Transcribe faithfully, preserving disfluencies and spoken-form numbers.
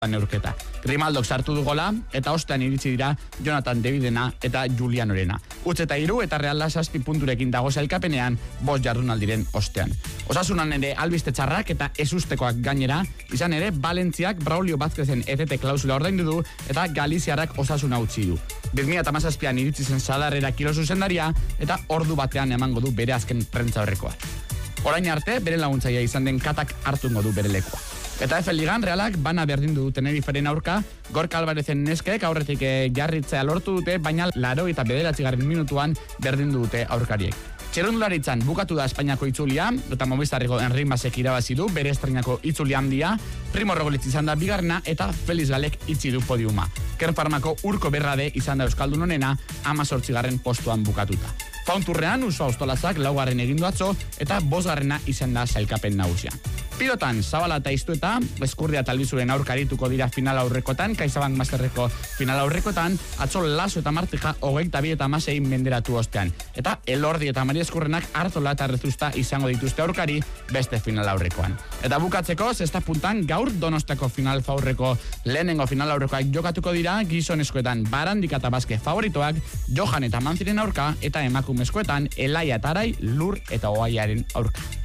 neurketa. Grimaldok sartu du gola eta ostean iritsi dira Jonathan Davidena eta Julian Orena. Utz eta hiru eta Reala zazpi punturekin dago sailkapenean bost jardunaldiren ostean. Osasunan ere albiste txarrak eta ezustekoak gainera, izan ere Valentziak Braulio Vázquezen etete klausula ordaindu du eta Galiziarrak Osasuna utzi du. bi mila hamazazpian iritsi zen Sadarrera kilo zuzendaria eta ordu batean emango du bere azken prentza horrekoa. Orain arte, bere laguntzaia izan den Katak hartungo du bere lekua. Eta F Ligan Realak bana berdindu du Teneriferen aurka, Gorka Alvarezen neskek aurretik jarritzea lortu dute, baina laro eta bederatzigarren minutuan berdindu dute aurkariek. Txerrundularitzan bukatu da Espainiako itzulia, eta Movistarreko Enric Masek irabazi du bere estreinako itzuli handia, Primo Roglic izan da bigarrena eta Felix Galek itzi du podiuma. Kerfarmako Urko Berrade izan da euskaldun honena hamazortzigarren postuan bukatuta. Faunturrean Uso Austolazak laugarren egindu atzo eta bosgarrena izan da sailkapen nagusia. Pilotan, Zabala eta Iztueta, Eskurdia eta Albizuren aurkarituko dira final aurrekotan, CaixaBank Masterreko final aurrekotan, atzo Laso eta Martija hogeita bi eta hamasei menderatu ostean. Eta Elordi eta Maria Eskurrenak Artola eta Rezusta izango dituzte aurkari beste final aurrekoan. Eta bukatzeko, zesta puntan gaur Donostiako final aurreko lehenengo final aurrekoak jokatuko dira, gizonezkoetan Barandika eta Baske favoritoak, Johan eta Manziren aurka, eta emakumezkoetan Elaia eta Arai, Lur eta Oaiaren aurka.